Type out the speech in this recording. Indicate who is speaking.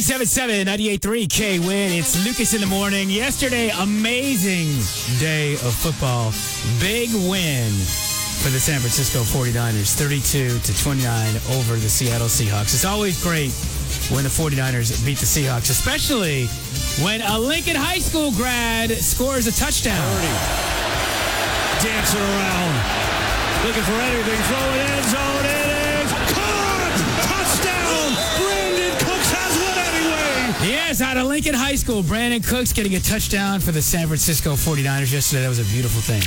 Speaker 1: 97.7, 98.3 K-Win. It's Lucas in the morning. Yesterday, amazing day of football. Big win for the San Francisco 49ers, 32-29 over the Seattle Seahawks. It's always great when the 49ers beat the Seahawks, especially when a Lincoln High School grad scores a touchdown.
Speaker 2: Dancing around, looking for anything, throwing end zone, it is caught! Touchdown! Brandon Cooks has one anyway!
Speaker 1: Yes, out of Lincoln High School, Brandon Cooks getting a touchdown for the San Francisco 49ers yesterday. That was a beautiful thing.